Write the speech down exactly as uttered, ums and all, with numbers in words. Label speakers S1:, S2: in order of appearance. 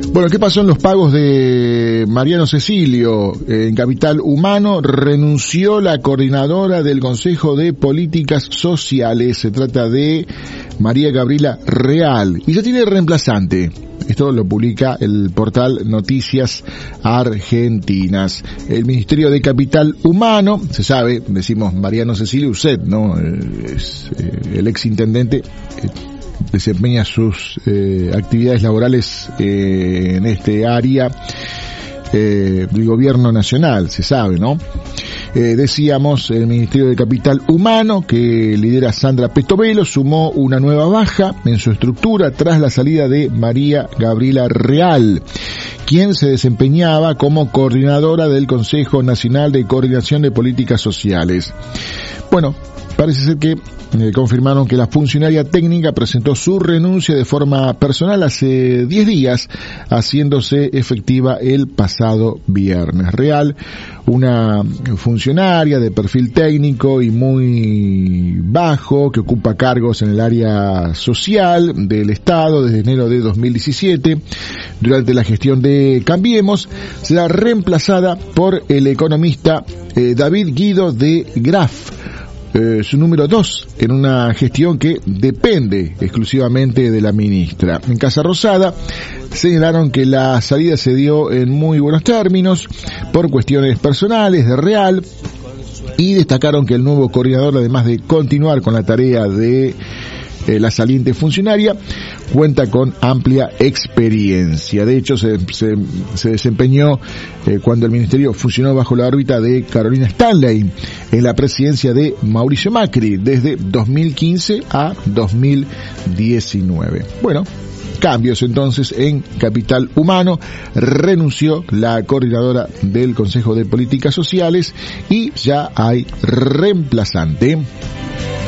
S1: Bueno, ¿qué pasó en los pagos de Mariano Cecilio? En Capital Humano renunció la coordinadora del Consejo de Políticas Sociales. Se trata de María Gabriela Real. Y ya tiene reemplazante. Esto lo publica el portal Noticias Argentinas. El Ministerio de Capital Humano, se sabe, decimos Mariano Cecilio Uset, ¿no? Es eh, el ex intendente. Eh, desempeña sus eh, actividades laborales eh, en este área eh, del gobierno nacional, se sabe, ¿no? Eh, decíamos, el Ministerio de Capital Humano, que lidera Sandra Petovelo, sumó una nueva baja en su estructura tras la salida de María Gabriela Real, quien se desempeñaba como coordinadora del Consejo Nacional de Coordinación de Políticas Sociales. Bueno, parece ser que eh, confirmaron que la funcionaria técnica presentó su renuncia de forma personal hace diez días, haciéndose efectiva el pasado viernes. Real, una funcionaria de perfil técnico y muy bajo, que ocupa cargos en el área social del Estado desde enero de dos mil diecisiete, durante la gestión de Cambiemos, será reemplazada por el economista eh, David Guido de Graf, Eh, su número dos en una gestión que depende exclusivamente de la ministra. En Casa Rosada señalaron que la salida se dio en muy buenos términos por cuestiones personales de Real, y destacaron que el nuevo coordinador, además de continuar con la tarea de eh, la saliente funcionaria, cuenta con amplia experiencia. De hecho, se, se, se desempeñó eh, cuando el ministerio funcionó bajo la órbita de Carolina Stanley en la presidencia de Mauricio Macri desde dos mil quince a dos mil diecinueve. Bueno, cambios entonces en Capital Humano. Renunció la coordinadora del Consejo de Políticas Sociales y ya hay reemplazante.